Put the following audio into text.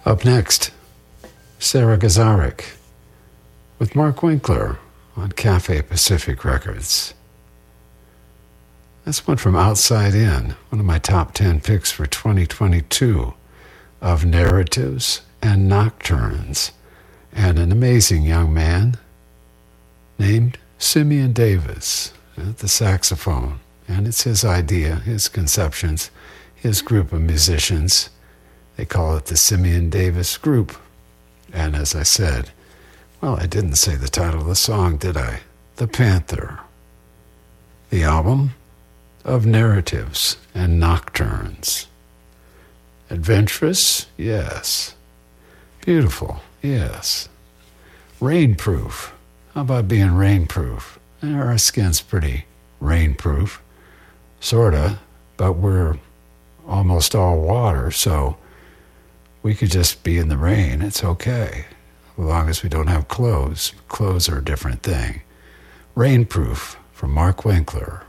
Up next, Sarah Gazarek with Mark Winkler on Cafe Pacific Records. That's one from Outside In, one of my top 10 picks for 2022 of narratives and nocturnes, and an amazing young man named Simeon Davis at the saxophone. And it's his idea, his conceptions, his group of musicians. They call it the Simeon Davis Group. And as I said, well, I didn't say the title of the song, did I? The Panther. The album of narratives and nocturnes. Adventurous? Yes. Beautiful? Yes. Rainproof? How about being rainproof? Our skin's pretty rainproof. Sorta, but we're almost all water, so we could just be in the rain. It's okay, as long as we don't have clothes. Clothes are a different thing. Rainproof from Mark Winkler.